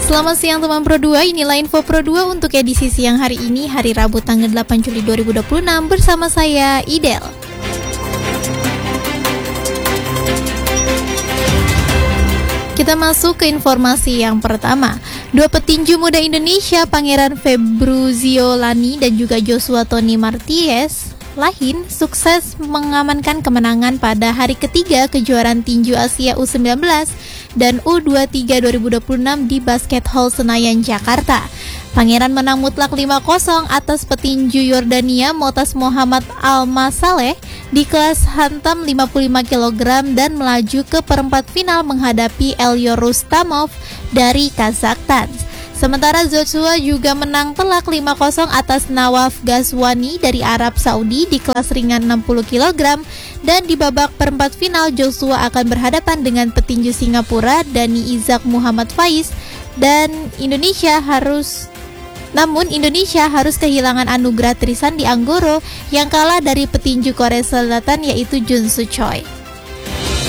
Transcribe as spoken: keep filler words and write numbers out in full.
Selamat siang teman Pro dua, inilah info Pro dua untuk edisi siang hari ini, hari Rabu tanggal delapan Juli dua ribu dua puluh enam bersama saya Idel. Kita masuk ke informasi yang pertama. Dua petinju muda Indonesia, Pangeran Februzio Lani dan juga Joshua Tony Martinez Lahin, sukses mengamankan kemenangan pada hari ketiga kejuaraan tinju Asia U sembilan belas dan U dua puluh tiga dua ribu dua puluh enam di Basket Hall Senayan, Jakarta. Pangeran menang mutlak lima kosong atas petinju Yordania Motas Muhammad Al-Masaleh di kelas hantam lima puluh lima kilogram dan melaju ke perempat final menghadapi Elyor Rustamov dari Kazakhstan. Sementara Joshua juga menang telak lima kosong atas Nawaf Ghazwani dari Arab Saudi di kelas ringan enam puluh kilogram, dan di babak perempat final Joshua akan berhadapan dengan petinju Singapura Dani Izak Muhammad Faiz, dan Indonesia harus Namun Indonesia harus kehilangan Anugrah Trisandi Anggoro yang kalah dari petinju Korea Selatan yaitu Jun Soo Choi.